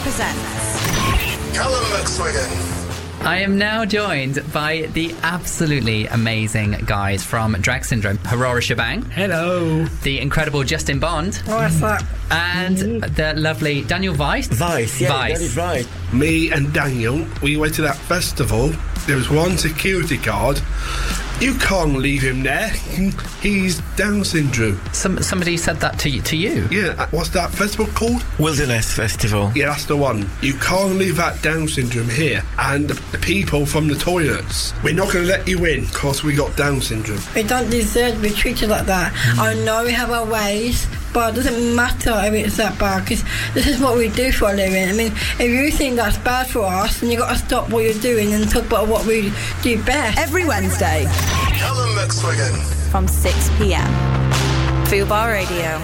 presents Callum McSwiggan. I am now joined by the absolutely amazing guys from Drag Syndrome. Aurora Shebang. Hello. The incredible Justin Bond. What's that? And the lovely Daniel Weiss. Vice, yeah, Vice. that is right. Me and Daniel, we went to that festival. There was one security guard. You can't leave him there. He's Down syndrome. Somebody said that to you? Yeah, what's that festival called? Wilderness Festival. Yeah, that's the one. You can't leave that Down syndrome here. And the people from the toilets, we're not going to let you in because we got Down syndrome. We don't deserve to be treated like that. I know we have our ways, but it doesn't matter if it's that bad, because this is what we do for a living. I mean, if you think that's bad for us, then you've got to stop what you're doing and talk about what we do best. every Wednesday Callum McSwiggan. from 6 p.m. Feel Bar Radio.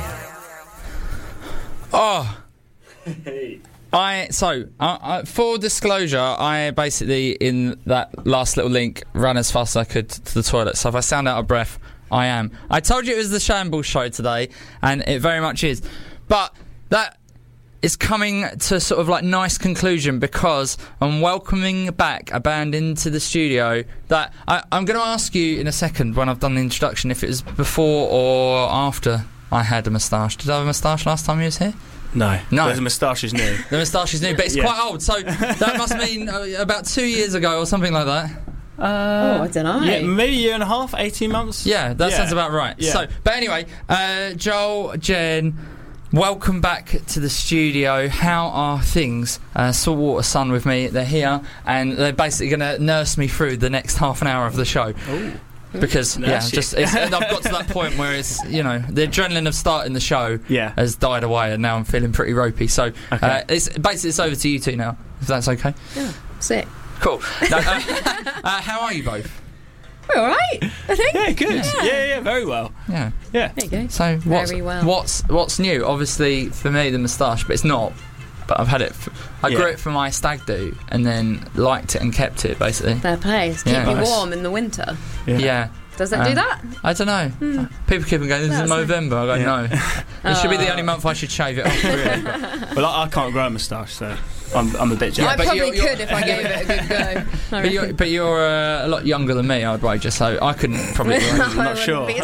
Full disclosure, I basically, in that last little link, ran as fast as I could to the toilet. So if I sound out of breath, I am. I told you it was the Shambles show today, and it very much is. But that is coming to sort of like nice conclusion, because I'm welcoming back a band into the studio that I'm going to ask you in a second when I've done the introduction if it was before or after I had a moustache. Did I have a moustache last time you was here? No. No. The moustache is new. The moustache is new, but it's Yeah. quite old, so that must mean about 2 years ago or something like that. I don't know. Yeah, maybe a year and a half, 18 months. Yeah, that sounds about right. Yeah. So, but anyway, Joel, Jen, welcome back to the studio. How are things? Saltwater Sun with me. They're here, and they're basically going to nurse me through the next half an hour of the show. Ooh. Because and I've got to that point where it's, you know, the adrenaline of starting the show has died away, and now I'm feeling pretty ropey. So it's over to you two now, if that's okay. Yeah, sick. Cool. Now, how are you both? We're all right, I think. Yeah, good. Yeah, very well. Yeah. Yeah. There you go. So Very well. what's new? Obviously for me the moustache, but it's not. But I've had it. I grew it for my stag do, and then liked it and kept it basically. Fair play. Keep Yeah. you Nice. warm in the winter. Yeah. Does it do that? I don't know. People keep on going, this is That's November. I go, no. It should be the only month I should shave it off, really. Well, I can't grow a moustache, so I'm a bit Yeah, I jealous. but probably you're- could if I gave it a good go. But you're a lot younger than me, I'd wager, so I couldn't probably. I'm not sure. Can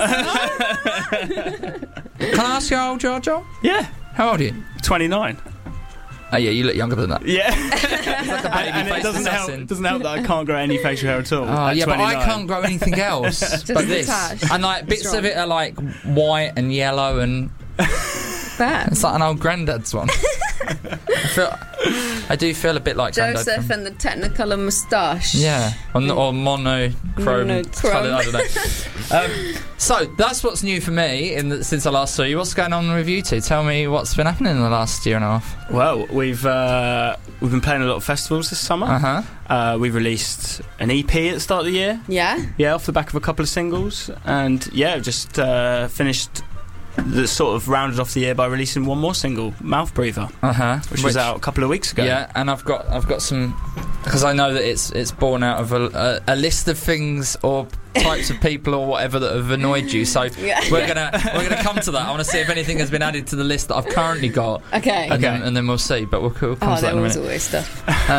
I ask you how old you are, Joel? Yeah. How old are you? 29. Oh yeah, you look younger than that. Yeah. And it doesn't help that I can't grow any facial hair at all. Oh at yeah, but I 29. can't grow anything else but this. moustache. And like bits Strong. of it are like white and yellow, and Bad. it's like an old granddad's one. I do feel a bit like Joseph granddad. and the Technicolor moustache. Yeah, or monochrome. Monochrome. Colour, I don't know. So that's what's new for me since I last saw you. What's going on with you two? Tell me what's been happening in the last year and a half. Well, we've been playing a lot of festivals this summer. We've released an EP at the start of the year. Yeah? Off the back of a couple of singles, and just finished rounded off the year by releasing one more single, Mouth Breather, which was out a couple of weeks ago. Yeah, and I've got some, because I know that it's born out of a list of things or types of people or whatever that have annoyed you. So we're gonna come to that. I want to see if anything has been added to the list that I've currently got. Okay. And then we'll see. But we'll come to that there in a was minute. always stuff.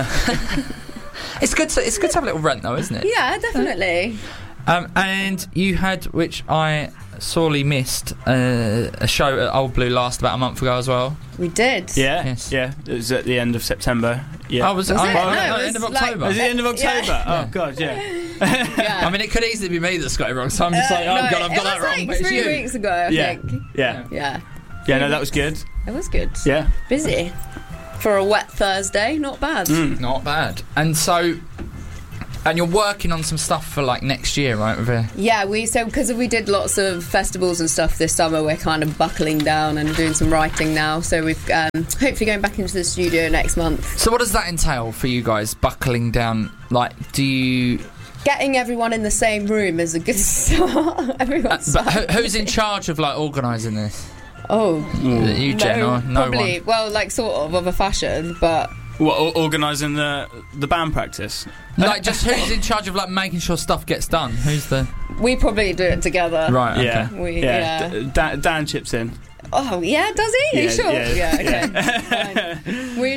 It's good to have a little rent though, isn't it? Yeah, definitely. And you had, which I sorely missed, a show at Old Blue last about a month ago as well. We did. Yeah, Yes. yeah. It was at the end of September. Yeah. Oh, was it? Was it? Oh, No, no, it end of was October. like- Was it the end of October? Yeah. Oh God, yeah. Yeah. I mean, it could easily be me that's got it wrong, so I'm just like, oh No, God, I've got that it wrong. was But like it's 3 you. weeks ago, I Yeah. think. Yeah. Yeah. Yeah. No, that was good. It was good. Yeah. Busy. For a wet Thursday, not bad. Not bad. And so, and you're working on some stuff for like next year, right? Yeah, because we did lots of festivals and stuff this summer, we're kind of buckling down and doing some writing now. So we've hopefully going back into the studio next month. So what does that entail for you guys, buckling down? Like, do you... Getting everyone in the same room is a good start. Everyone's but who's in charge of like organising this? You, Jen, or no probably, one? well, like sort of a fashion, but... What, organising the band practice? Like, just who's in charge of like making sure stuff gets done? Who's the... We probably do it together. Right, okay. Yeah. Dan chips in. Oh, yeah, does he? Are you sure? Yeah. Okay. Fine. We usually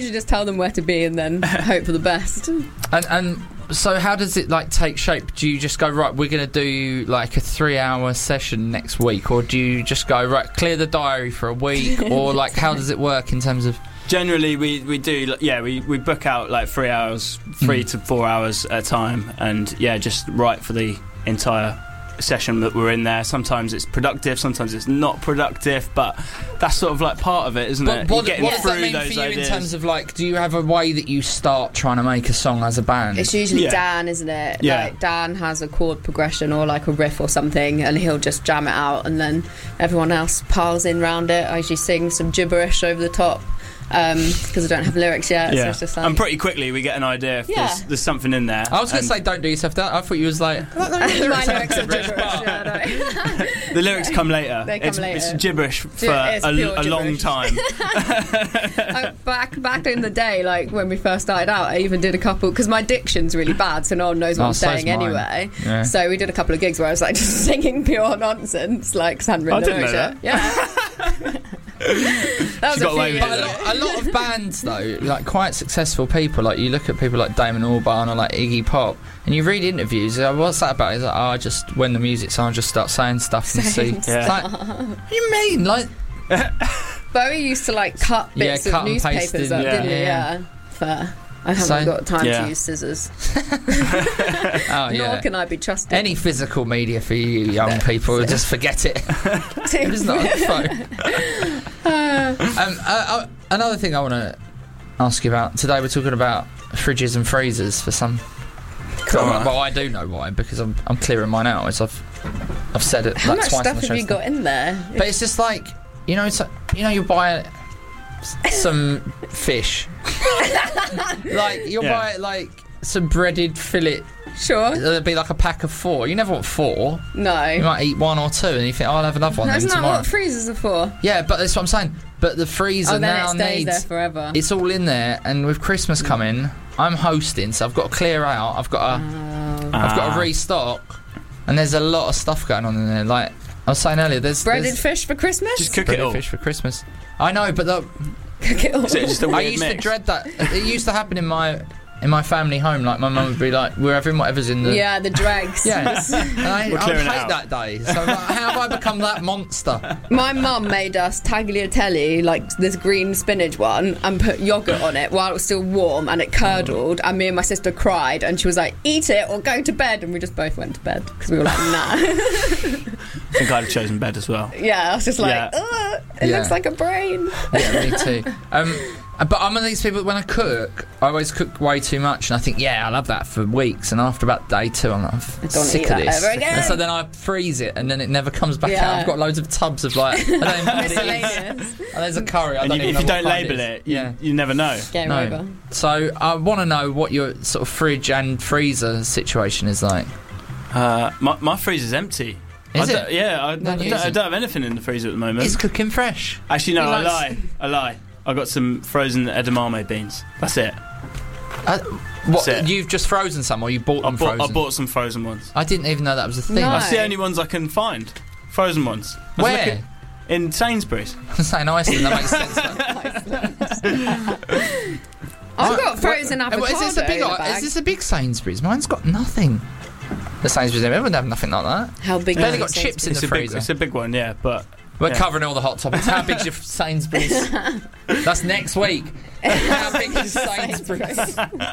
usually just tell them where to be and then hope for the best. And so how does it like take shape? Do you just go, right, we're going to do like a 3-hour session next week, or do you just go, right, clear the diary for a week, or like how does it work in terms of? Generally, we do, we book out like 3 hours, 3 to 4 hours at a time, and just write for the entire session that we're in there. Sometimes it's productive, sometimes it's not productive, but that's sort of like part of it, isn't it? What does that mean for you ideas. in terms of like, do you have a way that you start trying to make a song as a band? It's usually Dan, isn't it? Yeah. Like Dan has a chord progression or like a riff or something, and he'll just jam it out, and then everyone else piles in round it. I usually sing some gibberish over the top. Because I don't have lyrics yet, so it's just like... And pretty quickly we get an idea if there's something in there. I was going to say, don't do yourself that. I thought you was like... My lyrics are gibberish, The lyrics come later. They come later. It's gibberish for a long time. Back in the day, like when we first started out, I even did a couple... Because my diction's really bad, so no one knows what I'm saying anyway. Yeah. So we did a couple of gigs where I was like just singing pure nonsense, like, because I hadn't written the lyrics yet. Yeah. That was a lot of bands though, like quite successful people, like you look at people like Damon Albarn or like Iggy Pop, and you read interviews, what's that about? He's like, I just, when the music's on, I just start saying stuff and see. It's like, what do you mean? Like, Bowie used to like cut bits of newspapers up, didn't he? Yeah. Fair. I haven't got time to use scissors. Nor can I be trusted. Any physical media for you young people, just forget it. It's not on the phone. Another thing I want to ask you about today, we're talking about fridges and freezers for some. Well, I do know why, because I'm clearing mine out, as I've said it How like much twice stuff on the show. have you got in there? But it's just like, you buy some fish. Like you'll buy like some breaded fillet. Sure. It'll be like a pack of 4. You never want 4. No. You might eat 1 or 2 and you think, I'll have another one then That's not tomorrow. what freezers are for. Yeah, but that's what I'm saying. But the freezer now it stays needs... there forever. It's all in there, and with Christmas coming, I'm hosting, so I've got to clear out. I've got to restock, and there's a lot of stuff going on in there. Like I was saying earlier, there's breaded fish for Christmas. Just cook it all. Fish for Christmas. I know, but cook it all. Is it just a weird I used mix? to dread that. It used to happen in my family home. Like my mum would be like, "We're having whatever's in the the dregs." yeah." And I We're clearing it hate out. that day. So like, how have I become that monster? My mum made us tagliatelle, like this green spinach one, and put yogurt on it while it was still warm, and it curdled. And me and my sister cried, and she was like, "Eat it or go to bed." And we just both went to bed because we were like, "Nah." I think I'd have chosen bed as well. Yeah, I was just like, "Ugh, it looks like a brain." Yeah, me too. But I'm one of these people, when I cook, I always cook way too much, and I think, I'll have that for weeks, and after about day 2, I'm like, I'm sick of this. Ever again. And so then I freeze it, and then it never comes back out. I've got loads of tubs of like, I don't even know what it is. And there's a curry, I And don't even know if you don't what kind label is. it, you never know. Game over. So I want to know what your sort of fridge and freezer situation is like. My freezer's empty. Is it? Yeah, I don't have anything in the freezer at the moment. It's cooking fresh. Actually, no, I lie. I got some frozen edamame beans. That's it. What? That's it. You've just frozen some, or you bought them frozen? I bought some frozen ones. I didn't even know that was a thing. No. That's the only ones I can find. Frozen ones. Where? In Sainsbury's. I'm saying Iceland, that makes sense. I've got frozen avocado Is this a big Sainsbury's? Mine's got nothing. The Sainsbury's, everyone have nothing like that. How big? It's barely is got chips in It's the a big, freezer. it's a big one, yeah, but We're covering all the hot topics. How big's your Sainsbury's? That's next week. How big is Sainsbury's?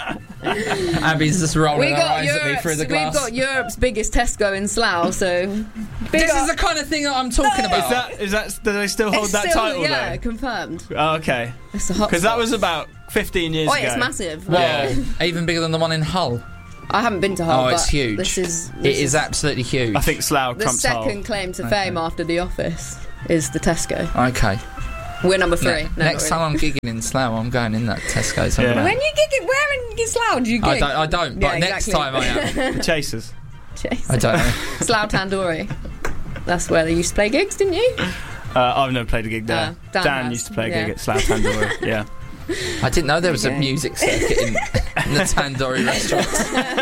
Abby's just rolling her eyes at me through the glass. We've got Europe's biggest Tesco in Slough, so... This is the kind of thing that I'm talking about. Is that? Do they still hold that title? Yeah, though? confirmed. Oh, okay. It's a hot Because that spot. was about 15 years ago. it's massive. Well, even bigger than the one in Hull. I haven't been to Hull, Oh, it's but huge. This It is absolutely huge. I think Slough the trumps second Hull. claim to fame after The Office is the Tesco. Okay. We're number 3. Next time I'm gigging in Slough, I'm going in that Tesco's. Yeah. When you gig it, where in Slough do you gig? I don't. But next time I am. The Chasers. Jeez. I don't know. Slough Tandoori. That's where they used to play gigs, didn't you? I've never played a gig there. Dan Dan has, used to play a yeah. gig at Slough Tandoori. Yeah. I didn't know there was a Okay. music circuit in the Tandoori restaurants.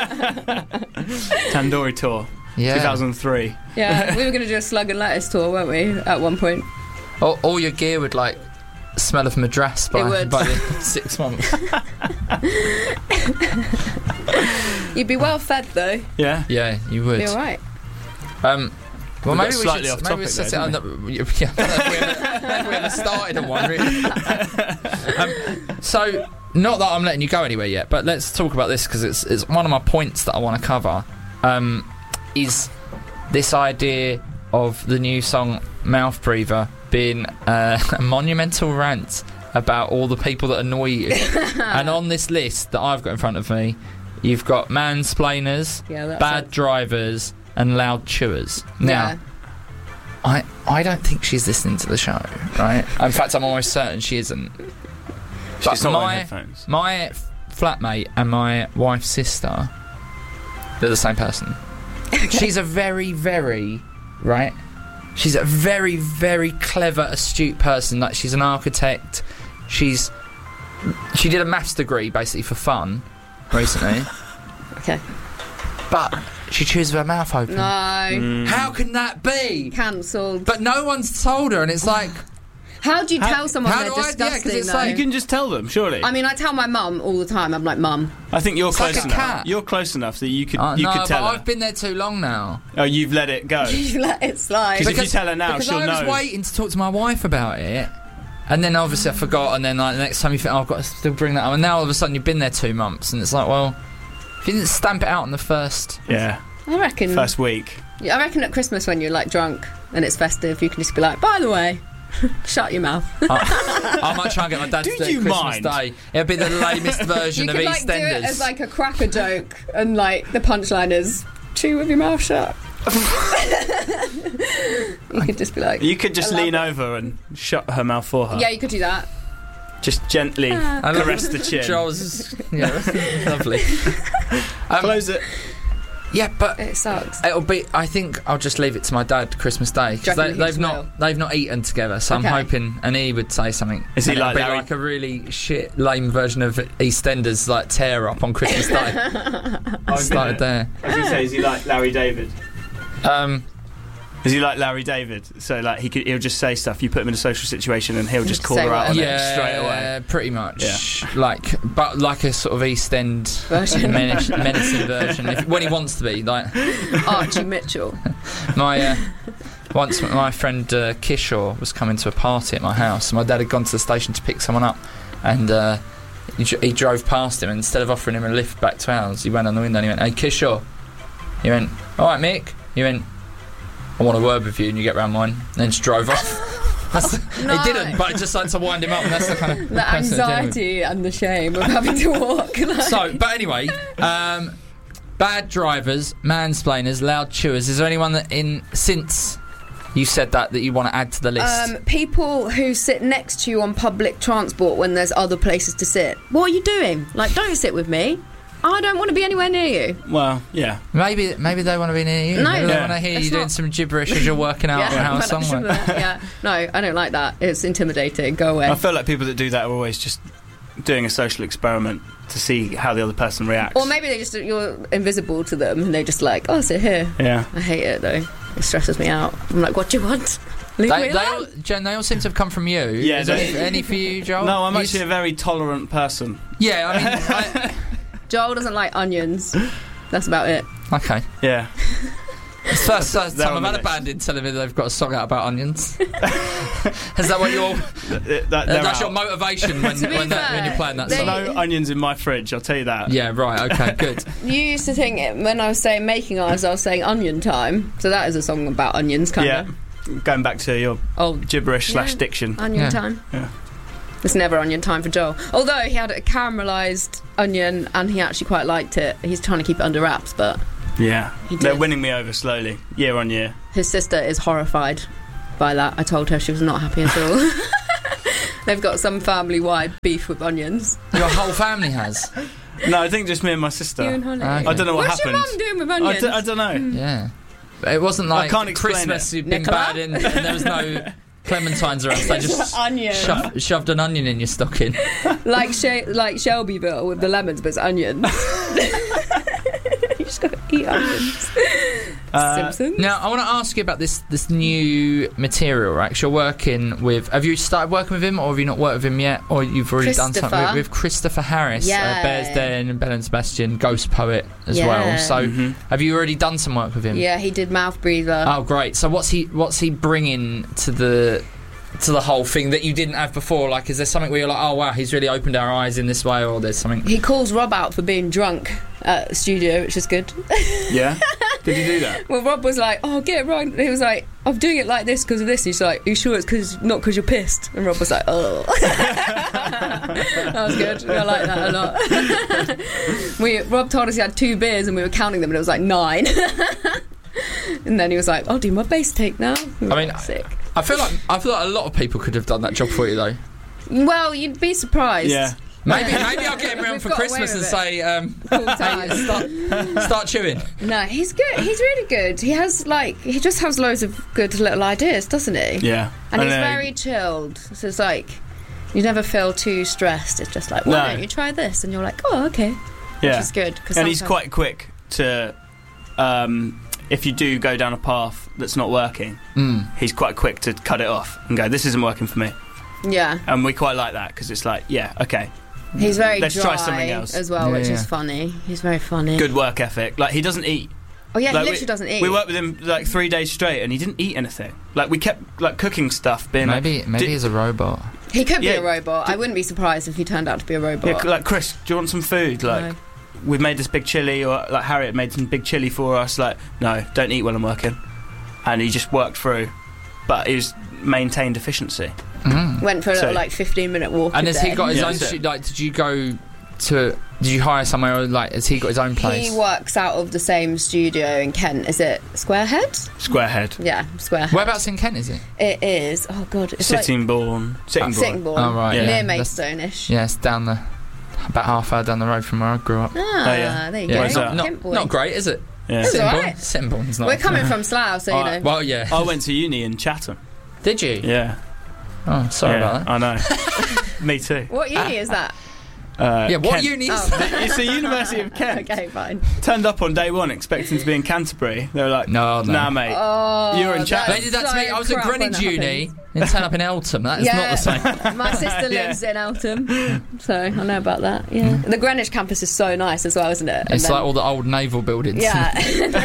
Tandoori tour. Yeah. 2003. Yeah, we were going to do a slug and lettuce tour, weren't we, at one point? All your gear would like smell of madras by the 6 months. You'd be well fed though. Yeah. Yeah, you would. Be all right. Well, maybe we slightly should. off Maybe we topic set there, it on the. Yeah, I don't know if we ever started on one. Really. So, not that I'm letting you go anywhere yet, but let's talk about this because it's one of my points that I want to cover. Is this idea of the new song Mouth Breather being a monumental rant about all the people that annoy you? And on this list that I've got in front of me, you've got mansplainers, bad drivers, and loud chewers. Now, I don't think she's listening to the show, right? In fact, I'm almost certain she isn't. She's but not wearing headphones. My flatmate and my wife's sister, they're the same person. She's a very, very, right? She's a very, very clever, astute person. Like, she's an architect. She did a maths degree, basically, for fun, recently. Okay. But she chews with her mouth open. No. How can that be? Cancelled. But no one's told her, and it's like... How do you tell someone they're disgusting, it's though? like, You can just tell them, surely. I mean, I tell my mum all the time. I'm like, Mum. I think you're close like a enough. cat. You're close enough that you could no, could but tell her. I've been there too long now. Oh, you've let it go. You let it slide. Because if you tell her now, because she'll I was know. waiting to talk to my wife about it, and then obviously I forgot, and then like the next time you think, oh, I've got to still bring that up, and now all of a sudden you've been there 2 months, and it's like, well, if you didn't stamp it out on the first... Yeah. I reckon. First week. I reckon at Christmas when you're like drunk and it's festive, you can just be like, by the way, shut your mouth. I might try and get my dad to do it Christmas Day. It'll be the lamest version of EastEnders. You could like do it as like a cracker joke, and like the punchline is chew with your mouth shut. You could just be like... You could just lean over and shut her mouth for her. Yeah, you could do that. Just gently caress the chin. Yeah, lovely. Close it. Yeah, but it sucks. It'll be. I think I'll just leave it to my dad Christmas Day because they've not eaten together. So Okay. I'm hoping, and he would say something. Is he and like it'll be Larry? like a really shit, lame version of EastEnders, like tear up on Christmas Day? I started there. I was going to say, is he like Larry David? Is he like Larry David? So like he'll just say stuff. You put him in a social situation, and he'll just call her out on it straight away. Pretty much. Yeah. But like a sort of East End Version. menacing version, when he wants to be. Like Archie Mitchell. Once my friend Kishore was coming to a party at my house, and my dad had gone to the station to pick someone up, and he drove past him, and instead of offering him a lift back to ours, he went on the window and he went, "Hey Kishore." He went, "All right, Mick." He went, "I want a word with you," and you get round mine. And then just drove off. No. He didn't, but I just like to wind him up, and that's the kind of The anxiety and the shame of having to walk. Like. So, but anyway, bad drivers, mansplainers, loud chewers. Is there anyone that since you said that you want to add to the list? People who sit next to you on public transport when there's other places to sit. What are you doing? Like, don't sit with me. I don't want to be anywhere near you. Well, yeah. Maybe they want to be near you. No, maybe they want to hear you doing some gibberish as you're working out on how somewhere. Yeah, no, I don't like that. It's intimidating. Go away. I feel like people that do that are always just doing a social experiment to see how the other person reacts. Or maybe you're invisible to them and they just like, oh, sit here. Yeah. I hate it though. It stresses me out. I'm like, what do you want? Leave me alone. Jen, they all seem to have come from you. Yeah. Is there any for you, Joel? No, I'm actually a very tolerant person. Yeah, I mean... Joel doesn't like onions. That's about it. Okay. Yeah. It's the first time I've had a band in telling me they've got a song out about onions. Is that what that's your motivation when you're playing that song? No onions in my fridge, I'll tell you that. Yeah, right, okay, good. You used to think when I was saying making eyes, I was saying onion time. So that is a song about onions, kind of. Yeah. Going back to your gibberish / diction. Onion time. Yeah. It's never onion time for Joel. Although he had a caramelised onion and he actually quite liked it. He's trying to keep it under wraps, but... Yeah. They're winning me over slowly, year on year. His sister is horrified by that. I told her she was not happy at all. They've got some family-wide beef with onions. Your whole family has? No, I think just me and my sister. You and Holly. Okay. I don't know what What's happened. What's your mum doing with onions? I don't know. Yeah. It wasn't like I can't explain Christmas it. you'd been Nicola? bad in and there was no clementines around, so they just onion. shoved an onion in your stocking. like Shelbyville with the lemons, but it's onions. You just got to eat onions. Simpsons. Now, I want to ask you about this new material, right? 'Cause you're working with... Have you started working with him, or have you not worked with him yet? Or you've already done something with Christopher Harris, Bears Den, Belle and Sebastian, Ghost Poet as well. So, have you already done some work with him? Yeah, he did Mouth Breather. Oh, great. So what's he bringing to the whole thing that you didn't have before? Like, is there something where you're like, oh wow, he's really opened our eyes in this way, or there's something... He calls Rob out for being drunk at the studio, which is good. Yeah? Did he do that? Well, Rob was like, oh, get it right. He was like, I'm doing it like this because of this. He's like, are you sure it's not because you're pissed? And Rob was like, oh. That was good. I like that a lot. Rob told us he had 2 beers and we were counting them and it was like 9. And then he was like, I'll do my bass take now. I mean, sick. I feel like a lot of people could have done that job for you, though. Well, you'd be surprised. Yeah. Maybe I'll get him around for Christmas and say, start chewing. No, he's good. He's really good. He just has loads of good little ideas, doesn't he? Yeah. And he's very chilled. So it's like, you never feel too stressed. It's just like, why don't you try this? And you're like, oh, okay. Yeah. Which is good. And he's quite quick to... if you do go down a path that's not working, he's quite quick to cut it off and go, this isn't working for me. Yeah. And we quite like that because it's like, yeah, okay. He's very Let's dry try something else as well, which is funny. He's very funny. Good work ethic. Like, he doesn't eat. Oh yeah, like, he literally doesn't eat. We worked with him like 3 days straight and he didn't eat anything. Like, we kept like cooking stuff being maybe he's a robot. He could be a robot. I wouldn't be surprised if he turned out to be a robot. Yeah, like, Chris, do you want some food? Like, we've made this big chilli, or like Harriet made some big chilli for us. Like, no, don't eat while I'm working. And he just worked through, but he was maintained efficiency. Went for a little 15-minute walk. And has he got his own? Like, did you hire somewhere, or like has he got his own place? He works out of the same studio in Kent. Is it Squarehead? Squarehead. Yeah, Squarehead. Whereabouts in Kent is it? It is. Oh god, it's Sittingbourne. Sittingbourne. Oh right, near Maidstone-ish. Yeah, it's down about half hour down the road from where I grew up. There you go. Not great, is it? Yeah. Sittingbourne's not. We're coming from Slough, so you know. Well, yeah. I went to uni in Chatham. Did you? Yeah. Oh, sorry about that. I know. Me too. What uni is that? What uni is that? It's the University of Kent. Okay, fine. Turned up on day one expecting to be in Canterbury. They were like, no. Nah, mate. You're in Chatham. They did that to me. I was at Greenwich Uni and turned up in Eltham. That is not the same. My sister lives in Eltham, so I know about that. Yeah. The Greenwich campus is so nice as well, isn't it? It's like all the old naval buildings. Yeah.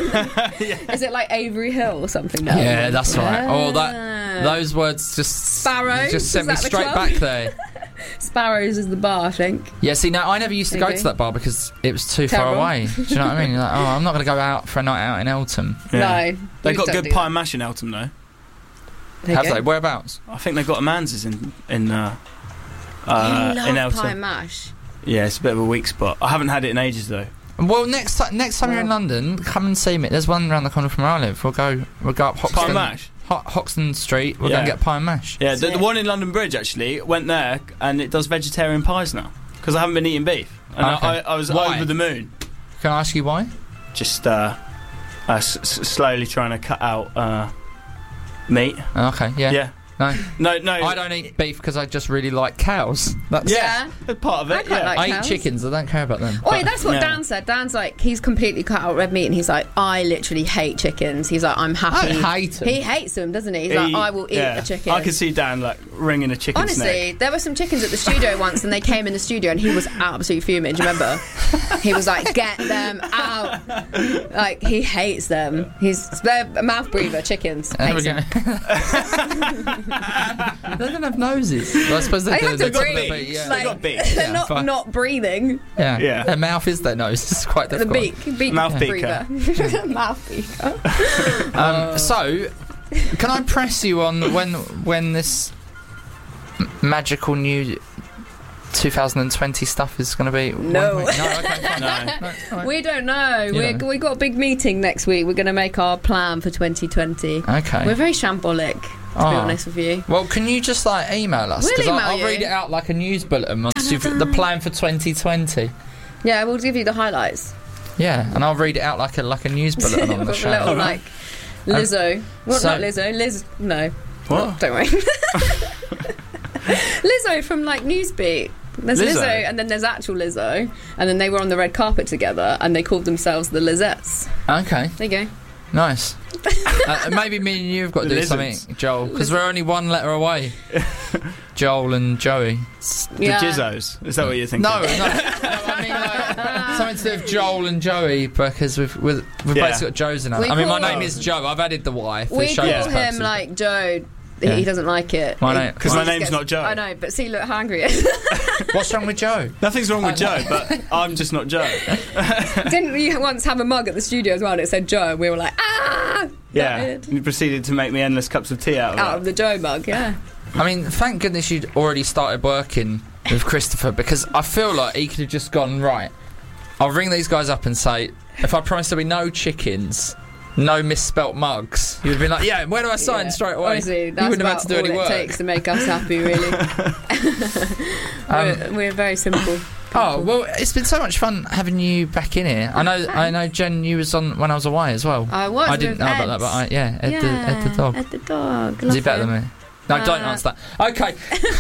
Is it like Avery Hill or something now? Yeah, that's right. Oh, those words just sent me straight back there. Sparrows is the bar, I think. Yeah, see, now I never used to go to that bar because it was too far away. Do you know what I mean? You're like, I'm not going to go out for a night out in Eltham. Yeah. No. They've got good pie and mash in Eltham, though. Have they? Whereabouts? I think they've got a Manses in Eltham. Pie and mash. Yeah, it's a bit of a weak spot. I haven't had it in ages, though. Well, next time you're in London, come and see me. There's one around the corner from where I live. We'll go up Hoxton. Pie and mash? Hoxton Street. We'll go and get pie and mash. Yeah, the one in London Bridge, actually, went there and it does vegetarian pies now. Because I haven't been eating beef. And I was over the moon. Can I ask you why? Just slowly trying to cut out meat. Okay, yeah. No. No. I don't eat beef because I just really like cows. That's part of it. I eat chickens. I don't care about them. Oh, that's what Dan said. Dan's like, he's completely cut out red meat, and he's like, I literally hate chickens. He's like, I'm happy. I hate them. He hates them, doesn't he? He's like, I will eat a chicken. I could see Dan like ringing a chicken Honestly, snake. there were some chickens at the studio once, and they came in the studio, and he was absolutely fuming. Do you remember? He was like, get them out. Like, he hates them. They're mouth breather chickens. Hates them. They don't have noses. Well, I suppose they do. They've got beaks. They've got beaks. They're not breathing. Yeah. Their mouth is their nose. It's quite difficult. The beak. Mouth beaker. Mouth beaker. So, can I press you on when this magical new 2020 stuff is going to be? No. No. We don't know. We got a big meeting next week. We're going to make our plan for 2020. Okay. We're very shambolic, to be honest with you. Well, can you just email us? We'll email I'll read it out like a news bulletin once the plan for 2020. Yeah, we'll give you the highlights. Yeah, and I'll read it out like a news bulletin on the show. A little like Lizzo. Not Lizzo. Liz. No. What? Don't worry. Lizzo from like Newsbeat. There's Lizzo, and then there's actual Lizzo, and then they were on the red carpet together, and they called themselves the Lizettes. Okay. There you go. Nice. Maybe me and you have got to do something, Joel, because we're only one letter away. Joel and Joey. The Jizzos? Is that what you're thinking? No, I mean like something to do with Joel and Joey, because we've basically got Joe's in it. I mean, my name is Joe. I've added the Y. We call him like Joe. He doesn't like it. Because my name's not Joe. I know, but see, look how angry he is. What's wrong with Joe? Nothing's wrong with Joe, but I'm just not Joe. Didn't we once have a mug at the studio as well and it said Joe, and we were like, ah! Yeah, and you proceeded to make me endless cups of tea out of the Joe mug, yeah. I mean, thank goodness you'd already started working with Christopher, because I feel like he could have just gone, right, I'll ring these guys up and say, if I promise there'll be no chickens, no misspelt mugs, you'd have been like, yeah, where do I sign straight away? Honestly, that's about all it takes to make us happy, really. We're very simple people. Oh, well, it's been so much fun having you back in here. I know, Jen, you was on when I was away as well. I was. I didn't know about that, but Ed the dog. Ed the dog. Is he better than me? No, don't answer that. Okay.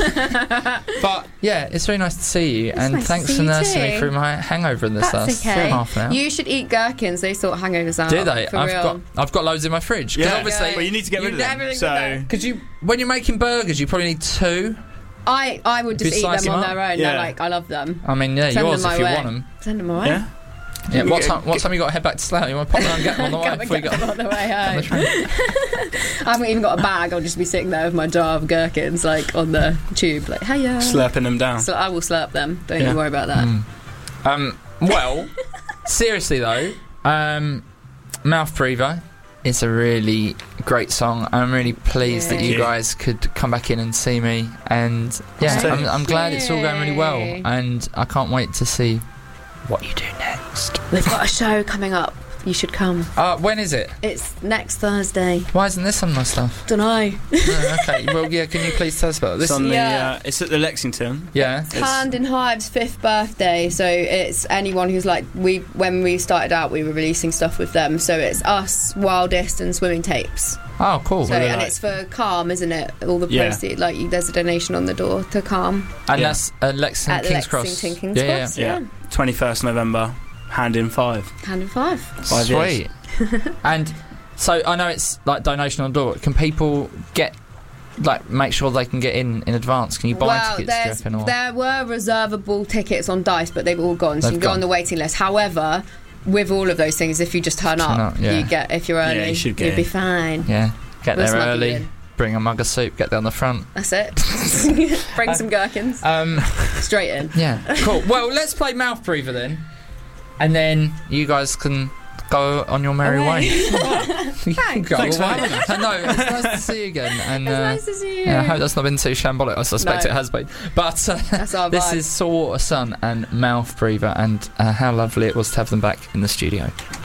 But, yeah, it's very nice to see you. And thanks for nursing me through my hangover in this last half an hour. You should eat gherkins. They sort hangovers out. Do they? I've got loads in my fridge. Because obviously... Well, you need to get rid of them. So... Because when you're making burgers, you probably need 2. I would just eat them on their own. Yeah. I love them. I mean, yeah, yours if you want them. Send them away. Yeah. Yeah, what time you got to head back to Slough? You want to pop down and get them on the way before you on the way home. I haven't even got a bag. I'll just be sitting there with my jar of gherkins, like on the tube, like hiya, slurping them down. So I will slurp them. Don't you worry about that. Well, seriously though, Mouth Breather is a really great song. I'm really pleased that you guys could come back in and see me, and I'm glad it's all going really well, and I can't wait to see what you do next. We've got a show coming up. You should come. When is it? It's next Thursday. Why isn't this on my stuff? Dunno. Okay, well, yeah, can you please tell us about this? It's on the, it's at the Lexington. Yeah. It's Hand in Hive's 5th birthday, so it's anyone who's like, when we started out, we were releasing stuff with them, so it's us, Wildest and Swimming Tapes. Oh, cool. So, and it's for Calm, isn't it? All the proceeds, there's a donation on the door to Calm. And that's Lexington King's Cross. King's Cross, yeah. 21st November, Hand in 5. Hand in 5. 5 Sweet. And so I know it's like donation on the door. Can people make sure they can get in advance? Can you buy tickets? There were reservable tickets on Dice, but they've all gone, so you can go on the waiting list. However, with all of those things, if you just turn up, you get, if you're early, you'll be fine. Yeah, get there early, bring a mug of soup, get down the front. That's it. Bring some gherkins. Straight in. Yeah, cool. Well, let's play Mouth Breather then, and you guys can go on your merry way. Thanks. Thanks for having us. No, it's nice to see you again. And, it's nice to see you. Yeah, I hope that's not been too shambolic. I suspect it has been. But that's our vibe. This is Saltwater Sun and Mouth Breather, and how lovely it was to have them back in the studio.